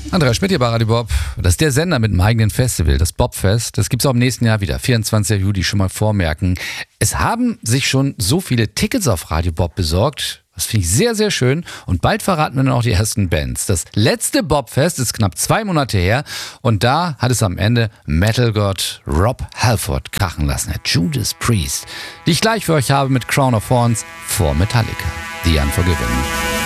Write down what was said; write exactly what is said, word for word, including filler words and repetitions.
Andreas Schmidt hier bei Radio Bob. Das ist der Sender mit dem eigenen Festival, das Bobfest. Das gibt es auch im nächsten Jahr wieder, vierundzwanzigsten Juli, schon mal vormerken. Es haben sich schon so viele Tickets auf Radio Bob besorgt. Das finde ich sehr, sehr schön. Und bald verraten wir dann auch die ersten Bands. Das letzte Bobfest ist knapp zwei Monate her. Und da hat es am Ende Metalgott Rob Halford krachen lassen, der Judas Priest, die ich gleich für euch habe mit Crown of Thorns vor Metallica. The Unforgiven.